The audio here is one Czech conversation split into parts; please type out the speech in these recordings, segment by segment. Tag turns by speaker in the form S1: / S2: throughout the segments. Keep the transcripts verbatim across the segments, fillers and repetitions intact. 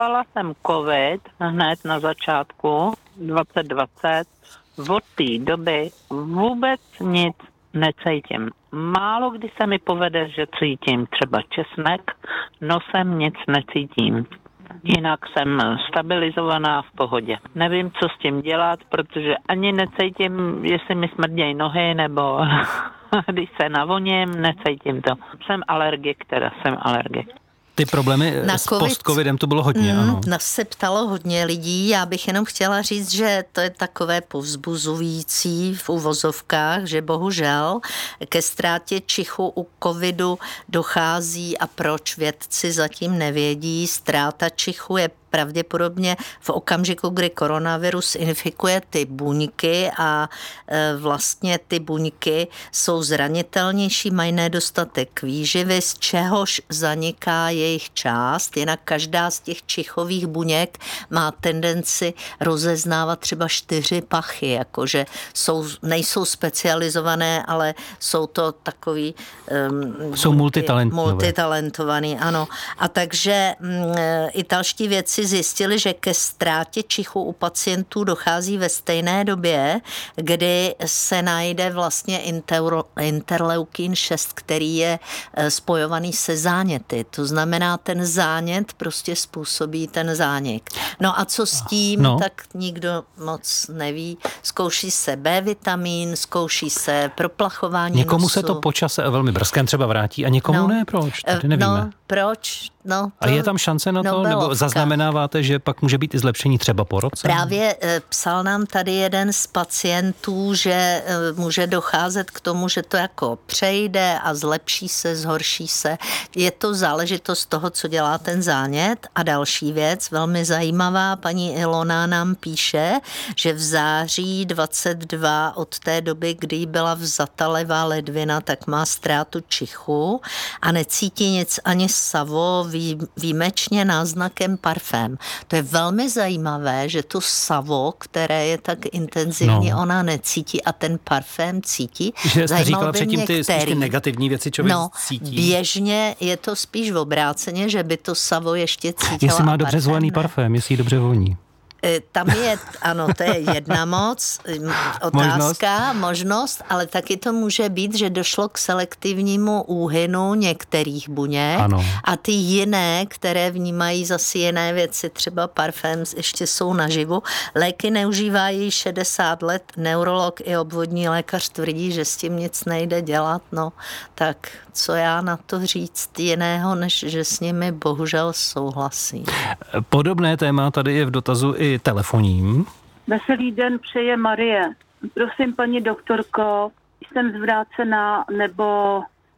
S1: Mala jsem covid hned na začátku dvacet dvacet. Od té doby vůbec nic necítím. Málo kdy se mi povede, že cítím třeba česnek, nosem nic necítím. Jinak jsem stabilizovaná v pohodě. Nevím, co s tím dělat, protože ani necítím, jestli mi smrdějí nohy, nebo když se navoním, necítím to. Jsem alergik, teda jsem alergik.
S2: Ty problémy
S3: na
S2: s
S3: COVID,
S2: post-covidem to bylo hodně,
S3: mm,
S2: ano.
S3: Nás se ptalo hodně lidí, já bych jenom chtěla říct, že to je takové povzbuzující v uvozovkách, že bohužel ke ztrátě čichu u covidu dochází a proč vědci zatím nevědí. Ztráta čichu je pravděpodobně v okamžiku, kdy koronavirus infikuje ty buňky a e, vlastně ty buňky jsou zranitelnější, mají nedostatek výživy, z čehož zaniká jejich část. Jinak každá z těch čichových buněk má tendenci rozeznávat třeba čtyři pachy, jakože jsou, nejsou specializované, ale jsou to takový um,
S2: jsou multitalentové.
S3: multitalentovaný, ano. A takže um, italští vědci zjistili, že ke ztrátě čichu u pacientů dochází ve stejné době, kdy se najde vlastně inter, interleukin šest, který je spojovaný se záněty. To znamená, ten zánět prostě způsobí ten zánik. No a co s tím, no. tak nikdo moc neví. Zkouší se B vitamin, zkouší se proplachování
S2: Někomu
S3: nosu.
S2: se to po čase velmi brzkém třeba vrátí a někomu
S3: no.
S2: ne, proč? Tady nevíme.
S3: No, proč? No, to,
S2: a je tam šance na to?
S3: Nobelovka.
S2: Nebo zaznamenáváte, že pak může být i zlepšení třeba po roce?
S3: Právě e, psal nám tady jeden z pacientů, že e, může docházet k tomu, že to jako přejde a zlepší se, zhorší se. Je to záležitost toho, co dělá ten zánět. A další věc, velmi zajímavá, paní Ilona nám píše, že v září dvacet dva od té doby, kdy byla vzata levá ledvina, tak má ztrátu čichu a necítí nic ani savo, výjimečně náznakem parfém. To je velmi zajímavé, že to savo, které je tak intenzivní, no. ona necítí a ten parfém cítí.
S2: Že jste říkala předtím ty, ty negativní věci, člověk
S3: no,
S2: cítí.
S3: Běžně je to spíš v obráceně, že by to savo ještě cítila.
S2: Jestli má dobře zvolený parfém, jestli dobře voní.
S3: Tam je, ano, to je jedna moc, otázka, možnost. možnost, ale taky to může být, že došlo k selektivnímu úhynu některých buněk ano. a ty jiné, které vnímají zase jiné věci, třeba parfém, ještě jsou naživu. Léky neužívají šedesát let, neurolog i obvodní lékař tvrdí, že s tím nic nejde dělat, no, tak co já na to říct jiného, než že s nimi bohužel souhlasím.
S2: Podobné téma tady je v dotazu i telefonním.
S4: Veselý den přeje Marie. Prosím, paní doktorko, jsem zvrácená nebo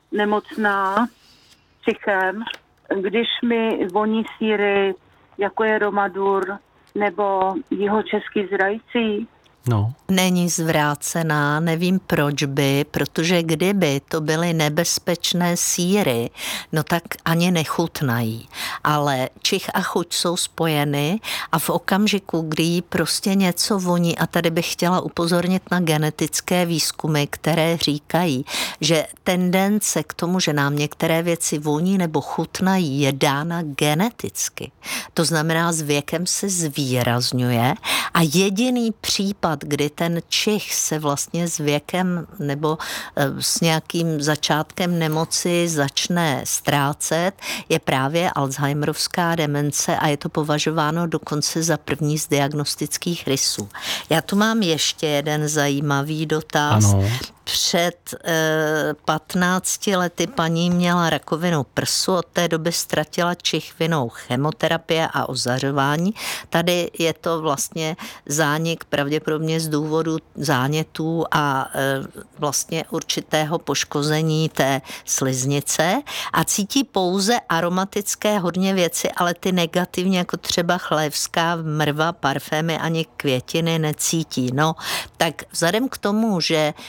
S4: nemocná psychem, když mi voní sýry, jako je Romadur nebo jihočeský zrajcí.
S2: No.
S3: Není zvrácená, nevím proč by, protože kdyby to byly nebezpečné sýry, no tak ani nechutnají. Ale čich a chuť jsou spojeny a v okamžiku, kdy jí prostě něco voní, a tady bych chtěla upozornit na genetické výzkumy, které říkají, že tendence k tomu, že nám některé věci voní nebo chutnají, je dána geneticky. To znamená, s věkem se zvýrazňuje a jediný případ, kdy ten čich se vlastně s věkem nebo s nějakým začátkem nemoci začne ztrácet, je právě Alzheimerovská demence a je to považováno dokonce za první z diagnostických rysů. Já tu mám ještě jeden zajímavý dotaz.
S2: Ano.
S3: Před eh, patnácti lety paní měla rakovinu prsu, od té doby ztratila čich vinou chemoterapie a ozařování. Tady je to vlastně zánik pravděpodobně z důvodu zánětů a eh, vlastně určitého poškození té sliznice a cítí pouze aromatické hodně věci, ale ty negativně, jako třeba chlévská mrva, parfémy ani květiny necítí. No, tak vzhledem k tomu, že ještě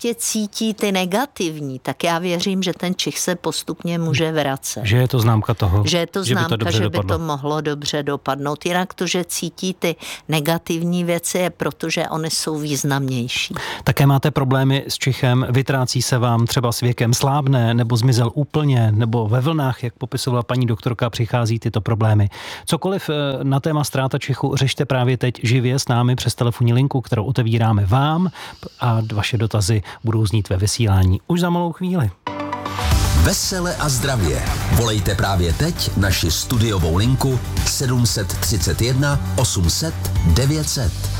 S3: ještě cítí ty negativní, tak já věřím, že ten čich se postupně může vracet.
S2: Že je to známka toho,
S3: že je to
S2: že
S3: známka,
S2: by to dobře
S3: že by
S2: dopadlo.
S3: to mohlo dobře dopadnout. Jinak to, že cítí ty negativní věci, je proto, že oni jsou významnější.
S2: Také máte problémy s čichem, vytrácí se vám třeba s věkem, slábne, nebo zmizel úplně, nebo ve vlnách, jak popisovala paní doktorka, přichází tyto problémy. Cokoliv na téma ztráta čichu řešte právě teď živě s námi přes telefonní linku, kterou otevíráme vám, a vaše dotazy budou znít ve vysílání už za malou chvíli.
S5: Vesele a zdravě. Volejte právě teď naši studiovou linku sedm set třicet jedna osm set devět set.